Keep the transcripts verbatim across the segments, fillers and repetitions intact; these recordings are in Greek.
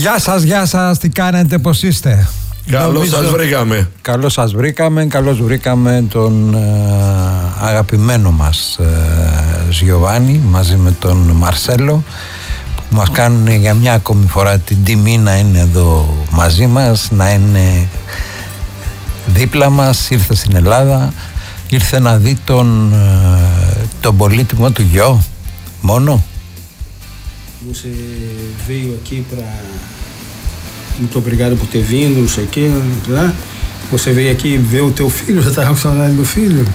Γεια σας, γεια σας, τι κάνετε, πώς είστε? Καλώς Νομίζω... σας βρήκαμε. Καλώς σας βρήκαμε, καλώς βρήκαμε τον ε, αγαπημένο μας ε, Γιωβάνι μαζί με τον Μαρσέλο, που μας κάνουν για μια ακόμη φορά την τιμή να είναι εδώ μαζί μας, να είναι δίπλα μας. Ήρθε στην Ελλάδα, ήρθε να δει τον, ε, τον político του γιο μόνο. Você veio aqui para... Muito obrigado por ter vindo, não sei o quê, né? Você veio aqui ver o teu filho, já estava com saudade do filho?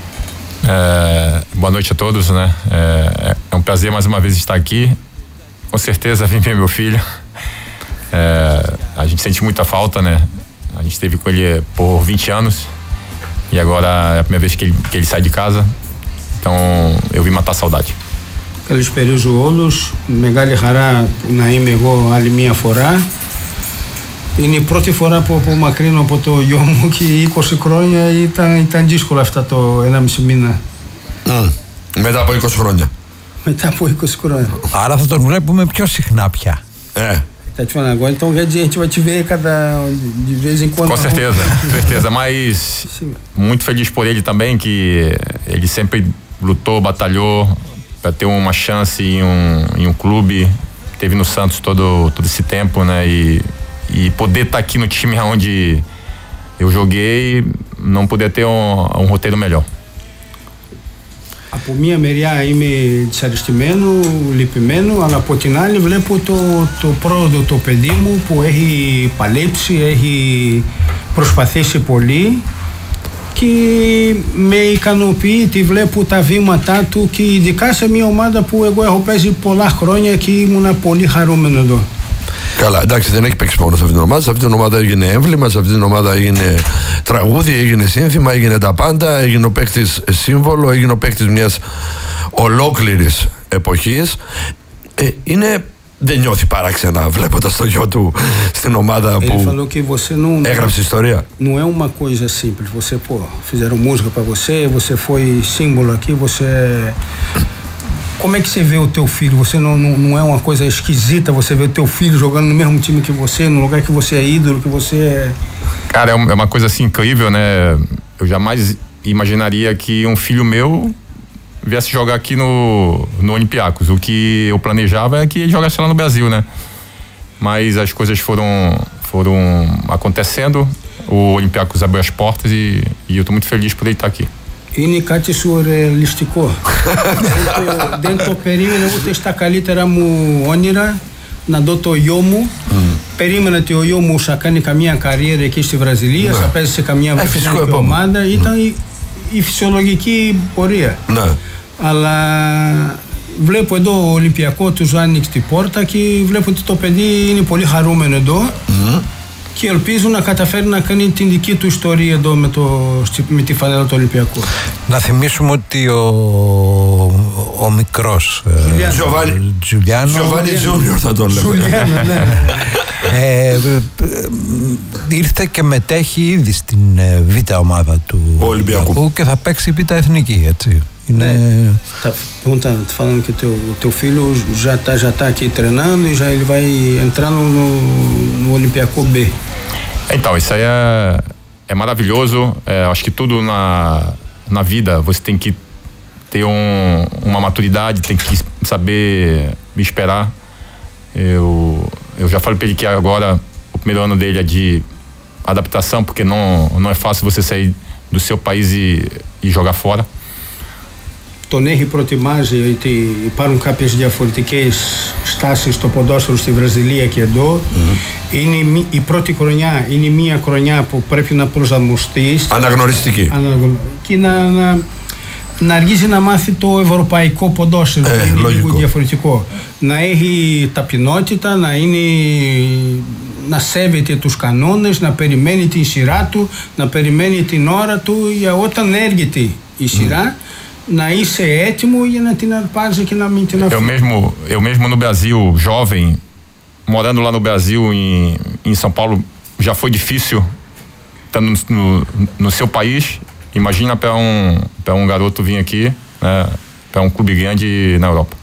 É, boa noite a todos, né? É, é um prazer mais uma vez estar aqui. Com certeza vim ver meu filho. É, a gente sente muita falta, né? A gente esteve com ele por vinte anos e agora é a primeira vez que ele, que ele sai de casa. Então eu vim matar a saudade. Καλησπέριζω όλους. Μεγάλη χαρά να είμαι εγώ άλλη μία φορά. Είναι η πρώτη φορά που απομακρύνω από το γιο μου και είκοσι χρόνια ήταν, ήταν δύσκολο αυτά το ενάμιση μήνα. Mm. Μετά από είκοσι χρόνια. Μετά από είκοσι χρόνια. Άρα θα τον βλέπουμε πιο συχνά pia. É. Tá te falando agora, então a gente vai te ver cada, de vez em quando. Com certeza, com certeza. Mas Sim. muito feliz por ele também, que ele sempre lutou, batalhou para ter uma chance em um, em um clube. Teve no Santos todo, todo esse tempo, né? E, e poder estar tá aqui no time onde eu joguei, não poder ter um, um roteiro melhor. Από μία μεριά είμαι δυσαρεστημένο, λυπημένο, αλλά από την άλλη βλέπω το, το πρόοδο το παιδί μου που έχει παλέψει, έχει προσπαθήσει πολύ και με ικανοποιεί, τη βλέπω τα βήματά του και ειδικά σε μια ομάδα που εγώ έχω παίζει πολλά χρόνια και ήμουν πολύ χαρούμενο εδώ. Καλά, εντάξει, δεν έχει παίξει μόνο σε αυτήν την ομάδα. Σε αυτήν την ομάδα έγινε έμβλημα, σε αυτήν την ομάδα έγινε τραγούδι, έγινε σύνθημα, έγινε τα πάντα. Έγινε ο παίκτης σύμβολο, έγινε ο παίκτης μιας ολόκληρης εποχής. Ε, είναι. Δεν νιώθει παράξενα βλέποντας το γιο του στην ομάδα που έγραψε ιστορία. Não é uma coisa simples. Você, pô, fizeram música pra você, você foi símbolo aqui, você. Como é que você vê o teu filho? Você não, não, não é uma coisa esquisita você ver o teu filho jogando no mesmo time que você, no lugar que você é ídolo, que você é... Cara, é uma coisa assim incrível, né? Eu jamais imaginaria que um filho meu viesse jogar aqui no, no Olympiacos. O que eu planejava é que ele jogasse lá no Brasil, né? Mas as coisas foram, foram acontecendo, o Olympiacos abriu as portas e, e eu tô muito feliz por ele estar aqui. Είναι κάτι σουρεαλιστικό. Δεν το περίμενα ούτε στα καλύτερα μου όνειρα να δω το γιο μου. Mm. Περίμενα ότι ο γιο μου θα κάνει καμία καριέρα εκεί στη Βραζιλία, ναι. θα παίζει σε καμία βραζιλική ομάδα. Mm. Ήταν η, η φυσιολογική πορεία. Ναι. Αλλά βλέπω εδώ ο Ολυμπιακό του άνοιξε την πόρτα και βλέπω ότι το παιδί είναι πολύ χαρούμενο εδώ. Mm. Και ελπίζω να καταφέρει να κάνει την δική του ιστορία εδώ με, το, με τη φανέλα του Ολυμπιακού. Να θυμίσουμε ότι ο, ο μικρός Τζουλιάνο Γιωβάνι Τζούνιορ θα τον λέμε, ναι. ε, ήρθε και μετέχει ήδη στην β' ομάδα του Ολυμπιακού και θα παίξει β' εθνική, έτσι. Είναι... Tá, tá falando que o teu, teu filho já tá, já tá aqui treinando e já ele vai entrar no, no Olympiacos B. Então, isso aí é, é maravilhoso. É, acho que tudo na, na vida você tem que ter um, uma maturidade, tem que saber esperar. Eu, eu já falei para ele que agora o primeiro ano dele é de adaptação, porque não, não é fácil você sair do seu país e, e jogar fora. Τον έχει προετοιμάσει ότι υπάρχουν κάποιες διαφορετικές στάσεις στο ποδόσφαιρο στη Βραζιλία και εδώ. Mm-hmm. Είναι η πρώτη χρονιά, είναι μια χρονιά που πρέπει να προσαρμοστεί. Αναγνωριστική. Αναγνω... Και να, να, να αργήσει να μάθει το ευρωπαϊκό ποδόσφαιρο. Ε, είναι λίγο διαφορετικό. Να έχει ταπεινότητα, να, είναι, να σέβεται τους κανόνες, να περιμένει την σειρά του, να περιμένει την ώρα του για όταν έρχεται η σειρά. Mm. Na είσαι έτοιμο για να την αρπάζει και να μην την αφήνει. Eu mesmo, eu mesmo no Brasil, jovem, morando lá no Brasil, em, em São Paulo, já foi difícil estando no, no, no seu país. Imagina para um, para um garoto vir aqui, né, para um clube grande na Europa.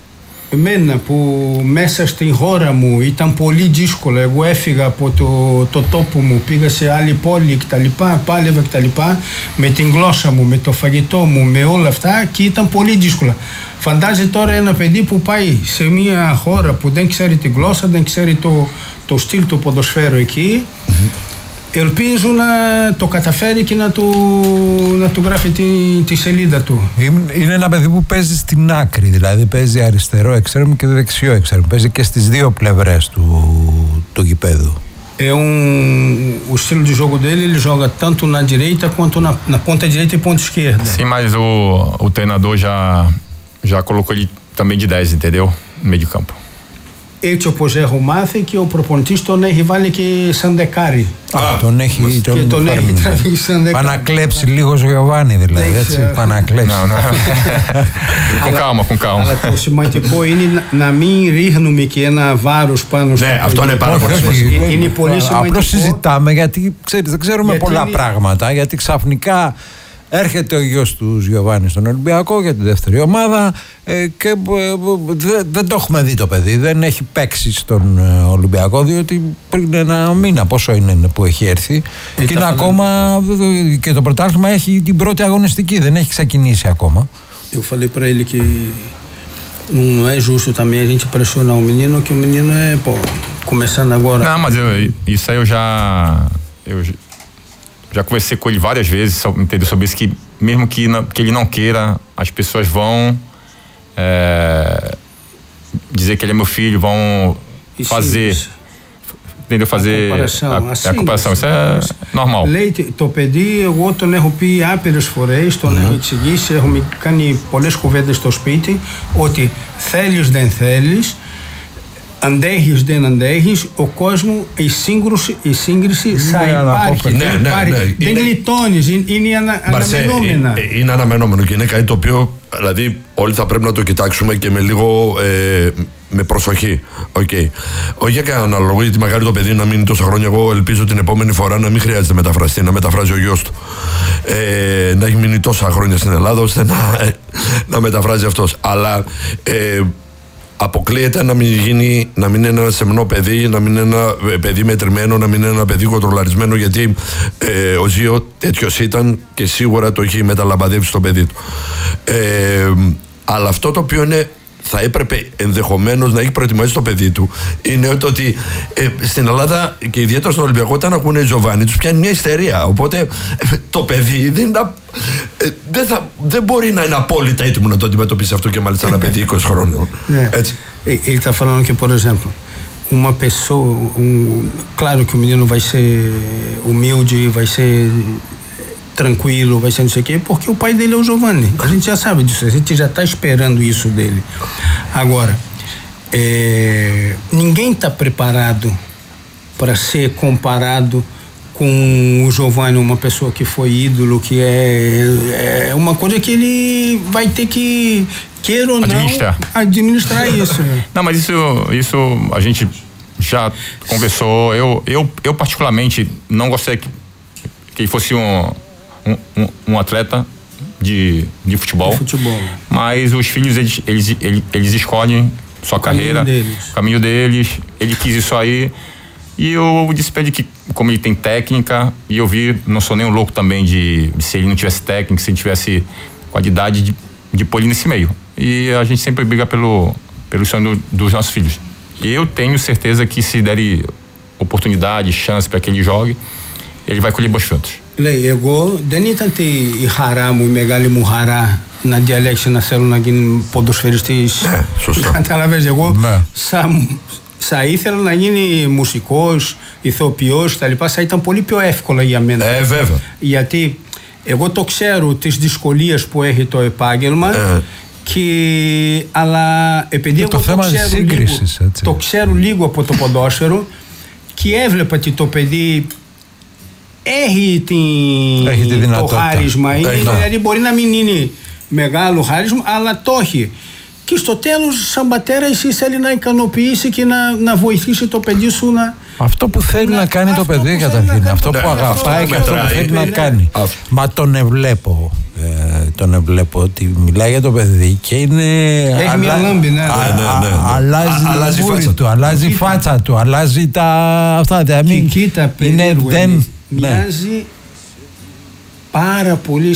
εμένα που μέσα στην χώρα μου ήταν πολύ δύσκολο, εγώ έφυγα από το, το τόπο μου, πήγα σε άλλη πόλη κτλ, πάλευα κτλ, με την γλώσσα μου, με το φαγητό μου, με όλα αυτά και ήταν πολύ δύσκολο. Φαντάζε τώρα ένα παιδί που πάει σε μια χώρα που δεν ξέρει τη γλώσσα, δεν ξέρει το, το στυλ του ποδοσφαίρου εκεί, mm-hmm. ελπίζω να το καταφέρει και να του, να του γράφει τη, τη σελίδα του. Είναι ένα παιδί που παίζει στην άκρη, δηλαδή παίζει αριστερό εξτρέμ και δεξιό εξτρέμ, παίζει και στις δύο πλευρές του, του γηπέδου. É um, o estilo de jogo dele, ele joga tanto na direita quanto na, na ponta direita e ponta esquerda. Sim, mas o, o treinador já, já colocou ele também de dez, entendeu? No meio de campo. Έτσι όπως έχω μάθει και ο προπονητής τον έχει βάλει και σαν δεκάρι. Α, τον έχει, και τον, τον έχει τραβήσει σαν δεκάρι. Πανακλέψει λίγο Γιωβάνι δηλαδή, έτσι, πανακλέψει. Com calma, com calma. Αλλά το σημαντικό είναι να μην ρίχνουμε και ένα βάρος πάνω στο. Ναι, αυτό είναι πάρα πολύ σημαντικό. Είναι πολύ σημαντικό. Απλώς συζητάμε γιατί ξέρεις, δεν ξέρουμε πολλά πράγματα, γιατί ξαφνικά έρχεται ο γιος του Γιωβάνι στον Ολυμπιακό για τη δεύτερη ομάδα ε, και ε, δε, δεν το έχουμε δει το παιδί, δεν έχει παίξει στον ε, Ολυμπιακό διότι πριν ένα μήνα πόσο είναι που έχει έρθει ε, και είναι ακόμα και το πρωτάθλημα έχει την πρώτη αγωνιστική, δεν έχει ξεκινήσει ακόμα. Eu falei pra ele que não é justo também a gente pressionar o menino, que o menino é, pô, começando agora. Não, mas eu, isso aí eu já eu já conversei com ele várias vezes, entendeu, sobre isso, que mesmo que, não, que ele não queira, as pessoas vão é, dizer que ele é meu filho, vão e fazer, sim, entendeu, fazer a comparação, a, assim, a comparação. Isso é normal. Λέει, το παιδί, εγώ τον έχω πει άπειρες φορές, τον mm-hmm. έχω εξηγήσει, έχουμε κάνει πολλές κουβέντες στο σπίτι, ότι θέλεις δεν θέλεις, αντέχεις δεν αντέχεις, ο κόσμος, η σύγκρουση, η σύγκριση θα υπάρχει. Ναι, ναι, ναι, δεν είναι... γλιτώνεις, είναι, είναι ανα, Μαρσέ, αναμενόμενα. Είναι, είναι αναμενόμενο και είναι κάτι το οποίο δηλαδή όλοι θα πρέπει να το κοιτάξουμε και με λίγο ε, με προσοχή. Okay. Όχι για κανένα λόγο, γιατί μακάρι το παιδί να μείνει τόσα χρόνια. Εγώ ελπίζω την επόμενη φορά να μην χρειάζεται μεταφραστή, να μεταφράζει ο γιος του. Ε, να έχει μείνει τόσα χρόνια στην Ελλάδα ώστε να, ε, να μεταφράζει αυτός. Αλλά ε, αποκλείεται να μην γίνει, να μην είναι ένα σεμνό παιδί, να μην είναι ένα παιδί μετρημένο, να μην είναι ένα παιδί κοντρολαρισμένο, γιατί ε, ο Ζίο τέτοιος ήταν και σίγουρα το έχει μεταλαμπαδεύσει στο παιδί του. Ε, αλλά αυτό το οποίο είναι, θα έπρεπε ενδεχομένως να έχει προετοιμάσει το παιδί του, είναι το ότι ε, στην Ελλάδα και ιδιαίτερα στον Ολυμπιακό, όταν ακούνε Γιωβάνι, τους πιάνει μια ιστερία. Οπότε ε, το παιδί δεν, είναι, ε, δεν, θα, δεν μπορεί να είναι απόλυτα έτοιμο να το αντιμετωπίσει αυτό, και μάλιστα ένα παιδί είκοσι χρόνων. Έτσι. Ele está falando que, por exemplo, uma pessoa, um, claro que o menino vai ser humilde, vai ser tranquilo, vai ser não sei o quê, porque o pai dele é o Giovanni. A gente já sabe disso, a gente já está esperando isso dele. Agora, é, ninguém está preparado para ser comparado com o Giovanni, uma pessoa que foi ídolo, que é, é uma coisa que ele vai ter que, queira ou não, administrar, administrar isso. Não, mas isso, isso a gente já conversou. Eu, eu, eu particularmente não gostaria que, que ele fosse um Um, um, um atleta de, de futebol, de futebol, mas os filhos eles, eles, eles, eles escolhem sua o carreira, caminho o caminho deles. Ele quis isso aí e eu disse pra ele que, como ele tem técnica, e eu vi, não sou nem um louco também de, de se ele não tivesse técnica, se ele tivesse qualidade de, de pôr ele nesse meio. E a gente sempre briga pelo, pelo sonho do, dos nossos filhos. E eu tenho certeza que se der oportunidade, chance para que ele jogue, ele vai colher bons frutos. Λέει, εγώ δεν ήταν η χαρά μου, η μεγάλη μου χαρά να διαλέξει να θέλω να γίνει ποδοσφαιριστής. Ναι, σωστά. Καταλαβαίνεις, εγώ ναι. θα, θα ήθελα να γίνει μουσικός, ηθοποιός κτλ. Θα ήταν πολύ πιο εύκολα για μένα. Ε, βέβαια. Γιατί εγώ το ξέρω τις δυσκολίες που έχει το επάγγελμα, ε. και, αλλά επειδή εγώ το, το, ξέρω λίγο, το ξέρω λίγο από το ποδόσφαιρο και έβλεπα ότι το παιδί έχει, την, έχει τη το χάρισμα, είναι, δηλαδή μπορεί να μην είναι μεγάλο χάρισμα, αλλά το έχει. Και στο τέλος, σαν πατέρα, εσύ θέλει να ικανοποιήσει και να, να βοηθήσει το παιδί σου να... Αυτό που θέλει να, να κάνει το παιδί καταρχήν, αυτό που αγαπάει και αυτό που θέλει να κάνει. Μα τον ευλέπω, ε, τον βλέπω ότι μιλάει για το παιδί και είναι. Έχει μια λάμπη, ναι. Αλλάζει η φάτσα του, αλλάζει η φάτσα του, αλλάζει τα αυτά. Κοίτα, περίεργο. Μοιάζει πάρα πολύ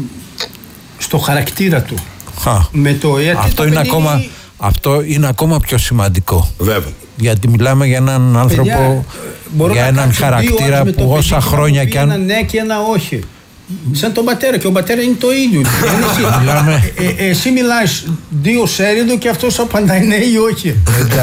στο χαρακτήρα του. Με το αυτό είναι ακόμα. Αυτό είναι ακόμα πιο σημαντικό. Βέβαια. Γιατί μιλάμε για έναν άνθρωπο, παιδιά, για έναν χαρακτήρα που όσα χρόνια κι αν. Ένα ναι και ένα όχι. Σαν τον πατέρα, και ο πατέρα είναι το ίδιο. Μιλάμε... ε, ε, εσύ μιλάς δύο σέριδο και αυτός απαντάει ναι ή όχι.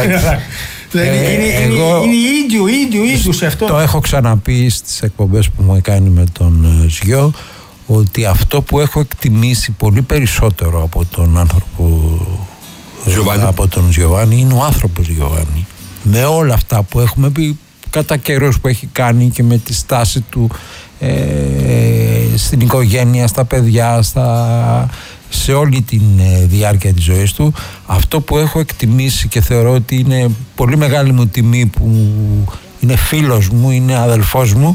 Δηλαδή ε, είναι, εγώ, είναι ίδιο, ίδιο, ίδιο σε αυτό. Το έχω ξαναπεί στις εκπομπές που μου έκανε με τον Ζιο, ότι αυτό που έχω εκτιμήσει πολύ περισσότερο από τον άνθρωπο Γιωβάνι. από τον Γιωβάνι είναι ο άνθρωπος Γιωβάνι, με όλα αυτά που έχουμε πει κατά καιρός που έχει κάνει και με τη στάση του ε, στην οικογένεια, στα παιδιά, στα, σε όλη τη ε, διάρκεια της ζωής του. Αυτό που έχω εκτιμήσει και θεωρώ ότι είναι πολύ μεγάλη μου τιμή που είναι φίλος μου, είναι αδελφός μου,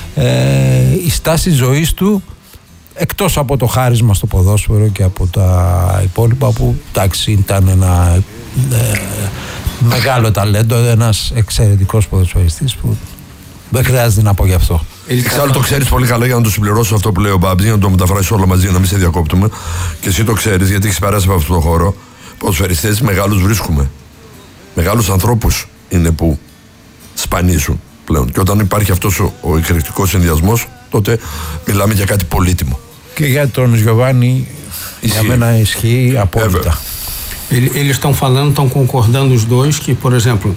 ε, η στάση ζωής του, εκτός από το χάρισμα στο ποδόσφαιρο και από τα υπόλοιπα που εντάξει ήταν ένα ε, μεγάλο ταλέντο, ένας εξαιρετικός ποδοσφαιριστής που δεν χρειάζεται να πω γι' αυτό. Εξάλλου το ξέρεις πολύ καλά, για να το συμπληρώσω αυτό που λέει ο Μπάμπης, για να το μεταφράσεις όλο μαζί, για να μην σε διακόπτουμε. Και εσύ το ξέρεις, γιατί έχεις περάσει από αυτό το χώρο. Ποδοσφαιριστές μεγάλους βρίσκουμε. Μεγάλους ανθρώπους είναι που σπανίζουν πλέον. Και όταν υπάρχει αυτός ο, ο εκρηκτικός συνδυασμός, τότε μιλάμε για κάτι πολύτιμο. Και για τον Γιωβάνι, για μένα isχύει απόλυτα. Eles estão falando, estão concordando os dois que, por exemplo,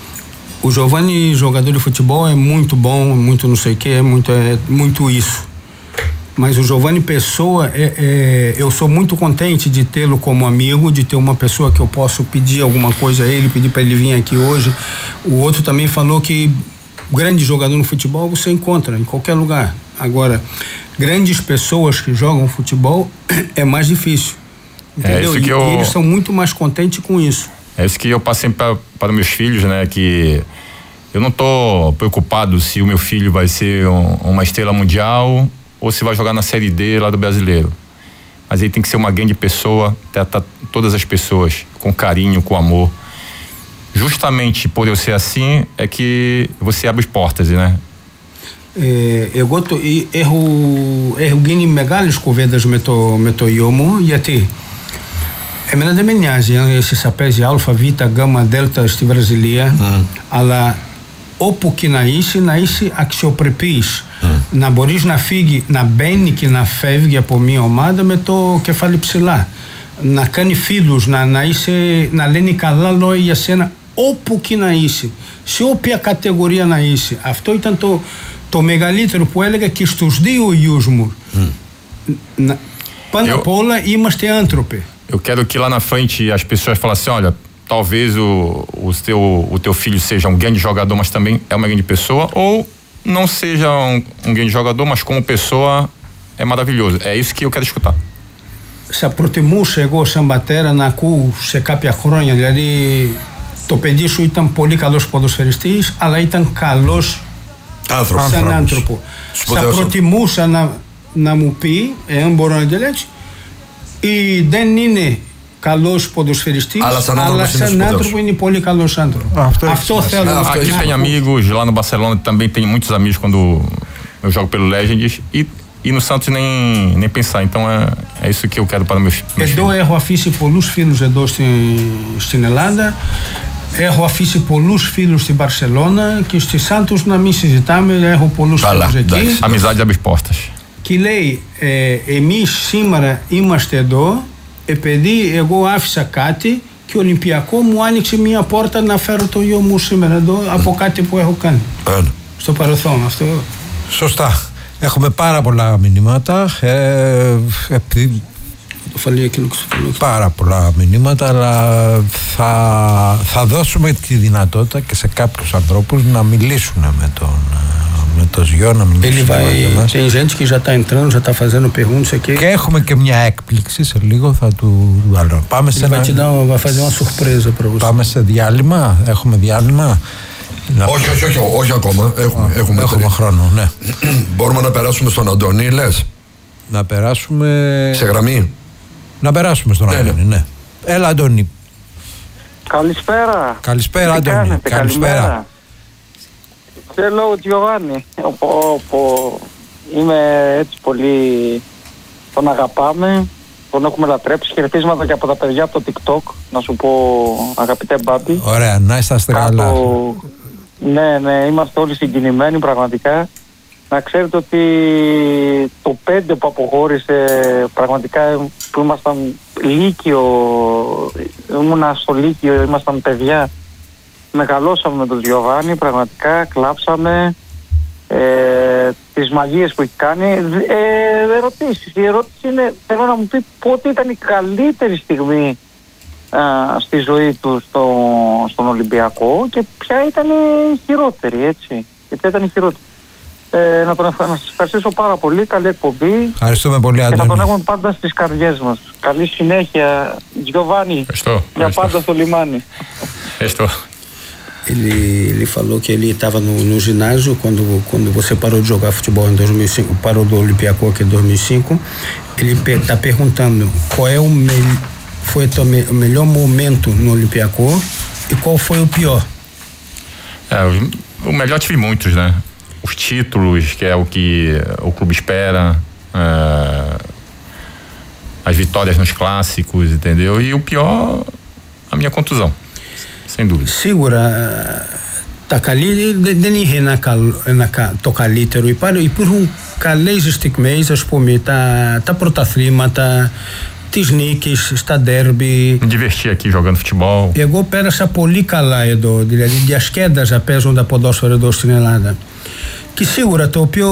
o Giovani, jogador de futebol, é muito bom, muito não sei o que, é muito, é muito isso. Mas o Giovani pessoa, é, é, eu sou muito contente de tê-lo como amigo, de ter uma pessoa que eu posso pedir alguma coisa a ele, pedir para ele vir aqui hoje. O outro também falou que grande jogador no futebol você encontra em qualquer lugar. Agora, grandes pessoas que jogam futebol é mais difícil. Entendeu? É isso que eu... E eles são muito mais contentes com isso. É isso que eu passei para, para meus filhos, né? Que eu não tô preocupado se o meu filho vai ser um, uma estrela mundial ou se vai jogar na Série D lá do Brasileiro. Mas ele tem que ser uma grande pessoa, tratar todas as pessoas com carinho, com amor. Justamente por eu ser assim é que você abre as portas, né? Ε, εγώ το, έχω, έχω γίνει μεγάλες κουβέντες με το, με το γιο μου, γιατί εμένα δεν με νοιάζει αν εσύ θα παίζει α, β, γ, δ στη Βραζιλία, mm. αλλά όπου και να είσαι, να είσαι αξιοπρεπής. Mm. Να μπορείς να φύγει, να μπαίνει και να φεύγει από μια ομάδα με το κεφάλι ψηλά. Να κάνει φίλους, να, να, είσαι, να λένε καλά λόγια για σένα όπου και να είσαι, σε όποια κατηγορία να είσαι. Αυτό ήταν το, το μεγαλύτερο που έλεγα και στους δύο γιους μου. Mm. Να, πάνω απ' όλα είμαστε άνθρωποι. Eu quero que lá na frente as pessoas falem assim, olha, talvez o, o, teu, o teu filho seja um grande jogador, mas também é uma grande pessoa, ou não seja um, um grande jogador, mas como pessoa é maravilhoso. É isso que eu quero escutar. Θα προτιμούσα εγώ σαν πατέρα να ακούω σε κάποια χρόνια, δηλαδή το παιδί σου ήταν πολύ καλός ποδοσφαιριστής, αλλά ήταν καλός άνθρωπος. Σαν άνθρωπο. Θα προτιμούσα να, να μου πει, εάν μπορώ να το λέω έτσι, ή δεν είναι καλός ποδοσφαιριστής, αλλά σαν άνθρωπο, αλλά σαν είναι, άνθρωπο είναι πολύ καλός άνθρωπο. Αυτό, αυτό θέλω να Aqui tem amigos, lá no Barcelona também tem muitos amigos quando eu jogo pelo Legends, e E no Santos nem, nem pensar, então é, é isso que eu quero para meus, meus Εδώ filhos. έχω αφήσει πολλούς φίλους εδώ στην, στην Ελλάδα, έχω αφήσει πολλούς φίλους στην Μπαρσελόνα και στη Σάντους να μην συζητάμε, έχω πολλούς Καλά, φίλους εκεί. Amizade abre portas. Και λέει, ε, εμείς σήμερα είμαστε εδώ, επειδή εγώ άφησα κάτι και ο Ολυμπιακό μου άνοιξε μια πόρτα να φέρω το γιο μου σήμερα εδώ από κάτι που έχω κάνει. Mm. Στο παρελθόν αυτό. Σωστά. Έχουμε πάρα πολλά μηνύματα. Ε, επί... Πάρα πολλά μηνύματα, αλλά θα, θα δώσουμε τη δυνατότητα και σε κάποιους ανθρώπους να μιλήσουν με τον, με τον Ζιο, να μιλήσουν μαζί μας. Και έχουμε και μια έκπληξη σε λίγο, θα του βάλω. Πάμε σε, ένα... Πάμε σε διάλειμμα, έχουμε διάλειμμα. Να... Όχι, όχι, όχι, όχι ακόμα. Έχουμε, Α, έχουμε, έχουμε χρόνο, ναι. Μπορούμε να περάσουμε στον Αντώνη, λες? Να περάσουμε. Σε γραμμή. Να περάσουμε στον ναι, Αντώνη, ναι. Έλα, Αντώνη. Καλησπέρα. Καλησπέρα, Τι Αντώνη. κάνετε, Καλησπέρα. Θέλω Τζιοβάνι. Όπου είμαι έτσι πολύ. Τον αγαπάμε. Τον έχουμε λατρέψει. Χαιρετίσματα και από τα παιδιά από το TikTok. Να σου πω, αγαπητέ Μπάμπη. Ωραία, να είσαστε καλά. Ναι, ναι, είμαστε όλοι συγκινημένοι πραγματικά. Να ξέρετε ότι το πέντε που αποχώρησε πραγματικά, που ήμασταν λύκειο, ήμουνα στο λύκειο, ήμασταν παιδιά, μεγαλώσαμε με τον Τζιοβάνι, πραγματικά κλάψαμε, ε, τις μαγείες που έχει κάνει. Ε, ερωτήσεις, η ερώτηση είναι, θέλω να μου πει πότε ήταν η καλύτερη στιγμή α, στη ζωή του στο, στον Ολυμπιακό και ποια ήταν η χειρότερη, έτσι, και ποια ήταν η χειρότερη. Ε, να, τον ευχα... να σας ευχαριστήσω πάρα πολύ, καλή εκπομπή. Ευχαριστούμε πολύ, Αντώνη. Και να τον έχουμε πάντα στις καρδιές μας. Καλή συνέχεια, Giovanni, για πάντα στο λιμάνι. Ευχαριστώ. Ele, ele falou que ele estava no, no ginásio quando, quando você parou de jogar futebol em dois mil e cinco, parou do Olympiacos aqui em dois mil e cinco. Ele está perguntando qual é o, me, foi o, me, o melhor momento no Olympiacos e qual foi o pior. É, o melhor tive muitos, né? Os títulos, que é o que o clube espera, é, as vitórias nos clássicos, entendeu? E o pior, a minha contusão. Sem dúvida. Σίγουρα τα καλή, δεν είχε ένα, καλ, ένα το καλύτερο. Υπάρχουν καλές στιγμές, ας πούμε, τα, τα πρωταθλήματα, τις νίκες στα ντέρμπι. Me diverti aqui jogando futebol. Εγώ πέρασα πολύ καλά εδώ, δηλαδή διασκέδαζα παίζοντα ποδόσφαιρο εδώ στην Ελλάδα. Και σίγουρα το πιο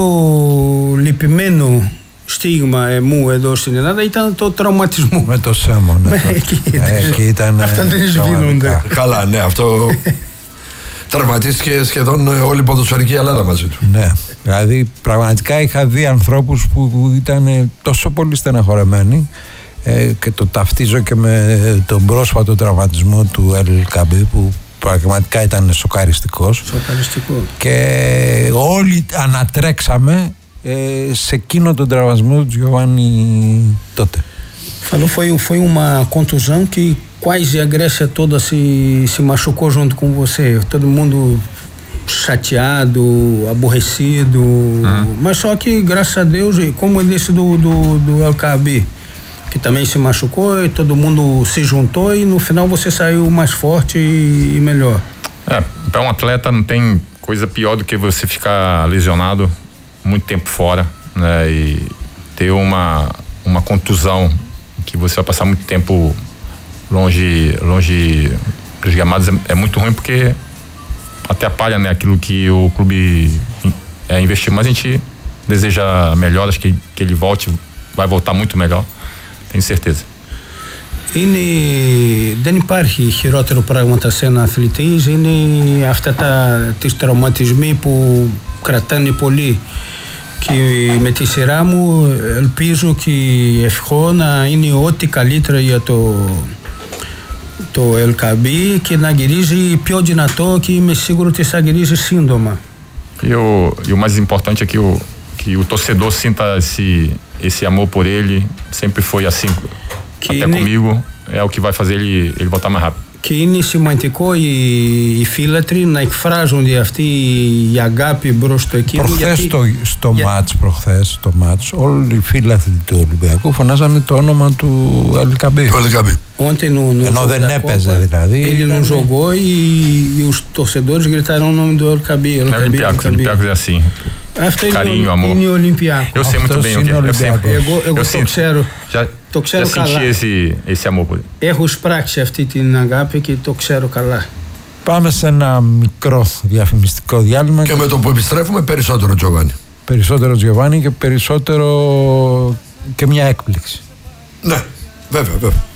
λυπημένο στίγμα μου εδώ στην Ελλάδα ήταν το τραυματισμό. Με το Σέμο, ναι. Εκεί ήταν. Αυτά δεν σβήνονται. Καλά, ναι, αυτό. Τραυματίστηκε σχεδόν όλη η ποδοσφαιρική Ελλάδα μαζί του. Ναι, δηλαδή πραγματικά είχα δει ανθρώπους που ήταν τόσο πολύ στεναχωρεμένοι ε, και το ταυτίζω και με τον πρόσφατο τραυματισμό του Ελ Καμπί που πραγματικά ήταν σοκαριστικός. Σοκαριστικό. Και όλοι ανατρέξαμε ε, σε εκείνο τον τραυματισμό του Giovanni τότε. Falou, foi, foi uma contusão que quase a Grécia toda se, se machucou junto com você. Todo mundo chateado, aborrecido. Uhum. Mas só que, graças a Deus, como esse do, do, do El Kaabi, que também se machucou e todo mundo se juntou e no final você saiu mais forte e, e melhor. É, para um atleta não tem coisa pior do que você ficar lesionado muito tempo fora, né? E ter uma, uma contusão que você vai passar muito tempo longe, longe dos gramados é, é muito ruim porque atrapalha, né, aquilo que o clube é, investiu. Mas a gente deseja melhoras, que, que ele volte, vai voltar muito melhor, tenho certeza. Είναι, δεν υπάρχει χειρότερο πράγματα σε ένα αθλητής, είναι αυτά τα τις τραυματισμοί που κρατάνε πολύ. Και με τη σειρά μου ελπίζω και ευχώ να είναι ό,τι καλύτερο για το, το El Kaabi και να γυρίζει πιο δυνατό και είμαι σίγουρο ότι θα γυρίζει σύντομα. E o, e o mais importante é que o, que o torcedor sinta esse, esse amor por ele, sempre foi assim, que até ne... comigo, é o que vai fazer ele, ele voltar mais rápido. Και είναι σημαντικό οι, οι φίλατροι να εκφράζονται αυτή η αγάπη μπρος στο εκείνο. Προχθές γιατί... στο, στο για... μάτς, προχθές στο μάτς, όλοι οι φίλαθλοι του Ολυμπιακού φωνάζανε το όνομα του El Kaabi. Ενώ δεν έπαιζε δηλαδή. Ele não jogou e, e os torcedores gritaram o nome do El Kaabi. É Olympiacos, Olympiacos é assim. Αυτό carinho, amor. Είναι Ολυμπιακό. Eu sei muito bem o que é. Eu sempre, εγώ εγώ eu το sinto, ξέρω. Já, το ξέρω já καλά. senti esse, esse amor por ele. Έχω σπράξει αυτή την αγάπη και το ξέρω καλά. Πάμε σε ένα μικρό διαφημιστικό διάλειμμα. Και με το που επιστρέφουμε περισσότερο Giovanni. Περισσότερο Giovanni και περισσότερο και μια έκπληξη. Ναι, βέβαια, βέβαια.